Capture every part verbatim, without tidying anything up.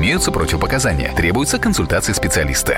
Имеются противопоказания. Требуется консультация специалиста.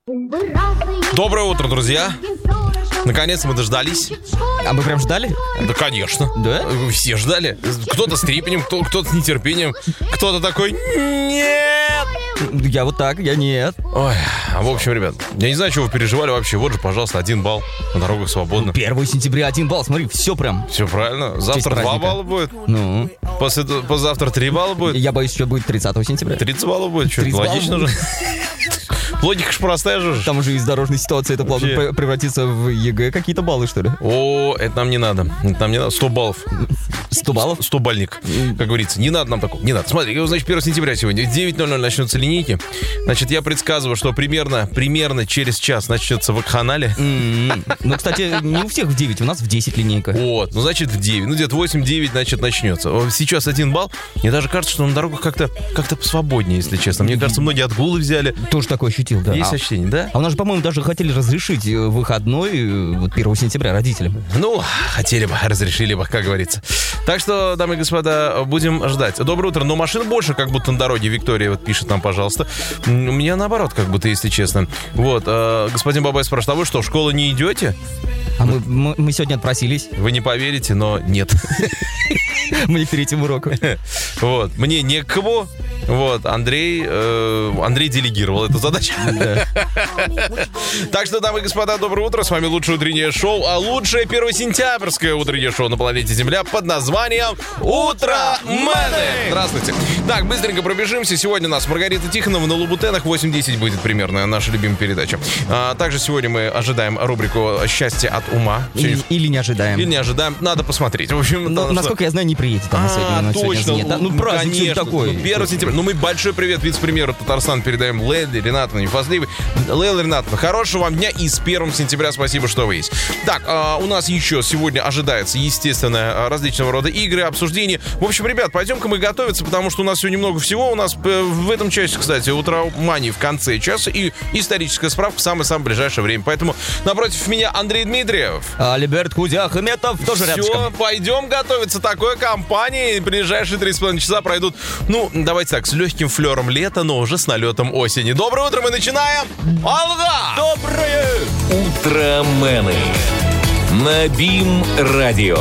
Доброе утро, друзья. Наконец мы дождались. А мы прям ждали? Да, конечно. Да? Все ждали. Кто-то с трепетом, кто- кто-то с нетерпением, кто-то такой «Нет!». Я вот так, я нет. Ой, в общем, ребят, я не знаю, чего вы переживали вообще. Вот же, пожалуйста, один балл. На дорогах свободно. первого сентября один балл, смотри, все прям. Все правильно. Завтра два праздника. балла будет. Ну, После, послезавтра три балла будет. я боюсь, что будет тридцатого сентября. тридцать баллов будет. Что, тридцать логично баллов же. Логика ж простая же. Там уже из дорожной ситуации это плавно Вообще. пр- превратится в ЕГЭ какие-то баллы, что ли? О, это нам не надо. Это нам не надо. сто баллов. сто баллов? сто бальник, как говорится. Не надо нам такого. Не надо. Смотри, значит, первого сентября сегодня. В девять ноль ноль начнутся линейки. Значит, я предсказываю, что примерно, примерно через час начнется вакханалия. М-м. Ну, кстати, не у всех в девять, у нас в десять линейка. Вот, ну, значит, в девять. Ну, где-то восемь-девять, значит, начнется. Сейчас один балл. Мне даже кажется, что на дорогах как-то как-то посвободнее, если честно. Мне кажется, многие отгулы взяли. Тоже такое ощутил, да. Есть А- ощущение, да? А у нас же, по-моему, даже хотели разрешить э, выходной э, вот первого сентября родителям. Ну, хотели бы, разрешили бы, как говорится. Так что, дамы и господа, будем ждать. Доброе утро. Но машин больше, как будто на дороге. Виктория вот пишет нам, пожалуйста. М, У меня наоборот, как будто, если честно. Вот, э, господин Бабай спрашивает, а вы что, в школу не идете? А мы, мы, мы сегодня отпросились. Вы не поверите, но нет. Мы не к третьему уроку. Вот, мне некого. Вот, Андрей, э, Андрей делегировал эту задачу. Так что, дамы и господа, доброе утро. С вами лучшее утреннее шоу, а лучшее первосентябрьское утреннее шоу на планете Земля под названием «Утро Мэны». Здравствуйте. Так, быстренько пробежимся. Сегодня у нас Маргарита Тихонова на Лабутенах. восемь десять будет примерно наша любимая передача. А, также сегодня мы ожидаем рубрику «Счастье от ума». Или, или не ожидаем. Или не ожидаем. Надо посмотреть. В общем, Ну, потому что- насколько я знаю, не приедет она сегодня. а, она сегодня точно. занята. Ну, праздник сегодня конечно. такой. Ну, первого сентября. Ну, мы большой привет вице-премьеру Татарстана передаем Лейле Ринатовне Фазлиевой. Лейла Ринатовна, хорошего вам дня и с первого сентября спасибо, что вы есть. Так, а, у нас еще сегодня ожидается, естественно, различного рода игры, обсуждения. В общем, ребят, пойдем-ка мы готовиться, потому что у нас сегодня много всего. У нас э, в этом часе, кстати, утро мании в конце часа и историческая справка в самое-самое ближайшее время. Поэтому напротив меня Андрей Дмитриев. А Альберт Худяхметов тоже Все, рядышком. пойдем готовиться к такой компании. Ближайшие три с половиной часа пройдут, ну, давайте так, с легким флером лета, но уже с налетом осени. Доброе утро, мы начинаем. Алга! Доброе! Утромены на БИМ-радио.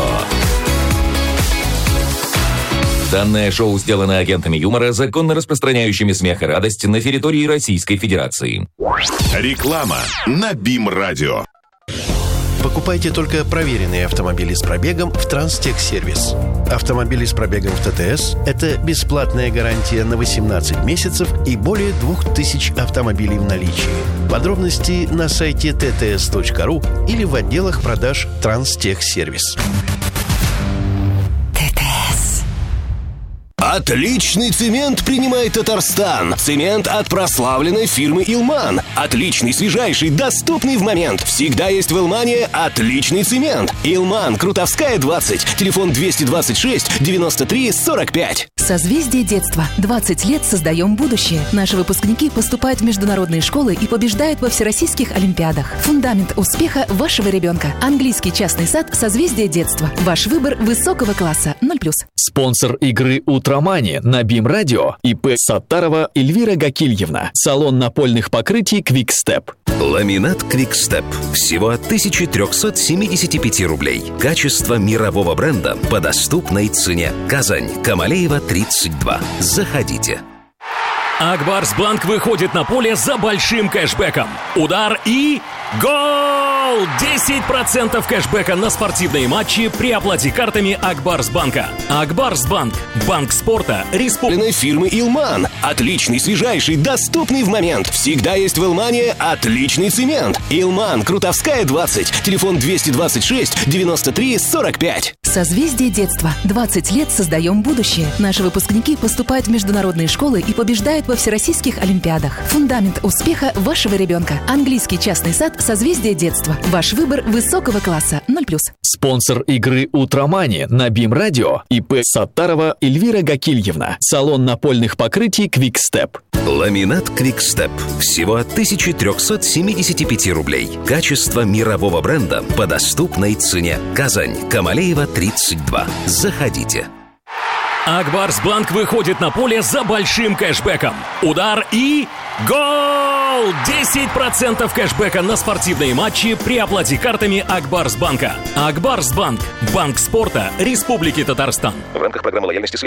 Данное шоу сделано агентами юмора, законно распространяющими смех и радость на территории Российской Федерации. Реклама на БИМ-радио. Покупайте только проверенные автомобили с пробегом в Транстехсервис. Автомобили с пробегом в ТТС – это бесплатная гарантия на восемнадцать месяцев и более двух тысяч автомобилей в наличии. Подробности на сайте тэ тэ эс точка ру или в отделах продаж Транстехсервис. Отличный цемент принимает Татарстан. Цемент от прославленной фирмы «Илман». Отличный, свежайший, доступный в момент. Всегда есть в «Илмане» отличный цемент. «Илман», Крутовская, двадцать. Телефон двести двадцать шесть девяносто три сорок пять. Созвездие детства. двадцать лет создаем будущее. Наши выпускники поступают в международные школы и побеждают во всероссийских олимпиадах. Фундамент успеха вашего ребенка. Английский частный сад «Созвездие детства». Ваш выбор высокого класса. ноль плюс. Спонсор игры «Утромани» на БИМ-радио ИП Саттарова Эльвира Гакильевна. Салон напольных покрытий «Квикстеп». Ламинат «Квикстеп». Всего от тысяча триста семьдесят пять рублей. Качество мирового бренда по доступной цене. Казань, Камалеева, тридцать два. Заходите. Акбарсбанк выходит на поле за большим кэшбэком. Удар и гол! десять процентов кэшбэка на спортивные матчи при оплате картами Акбарсбанка. Акбарсбанк. Банк спорта. Республика. Фирмы «Илман». Отличный, свежайший, доступный в момент. Всегда есть в «Илмане» отличный цемент. «Илман», Крутовская, двадцать. Телефон двести двадцать шесть девяносто три сорок пять. Созвездие детства. двадцать лет создаем будущее. Наши выпускники поступают в международные школы и побеждают во всероссийских олимпиадах. Фундамент успеха вашего ребенка. Английский частный сад «Созвездие детства». Ваш выбор высокого класса. ноль плюс. Спонсор игры «Утромани» на БИМ-радио ИП Саттарова Эльвира Гакильевна. Салон напольных покрытий «Квикстеп». Ламинат «Квикстеп». Всего от тысяча триста семьдесят пять рублей. Качество мирового бренда по доступной цене. Казань, Камалеева, тридцать два. Заходите. Акбарсбанк выходит на поле за большим кэшбэком. Удар и гол! десять процентов кэшбэка на спортивные матчи при оплате картами Акбарсбанка. Акбарсбанк. Банк спорта Республики Татарстан. В рамках программы лояльности с